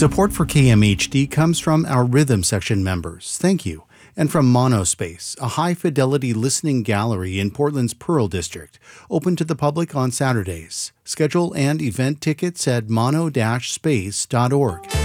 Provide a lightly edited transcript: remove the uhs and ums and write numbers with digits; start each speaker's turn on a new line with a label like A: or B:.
A: Support for KMHD comes from our Rhythm Section members. Thank you. And from Monospace, a high-fidelity listening gallery in Portland's Pearl District, open to the public on Saturdays. Schedule and event tickets at mono-space.org.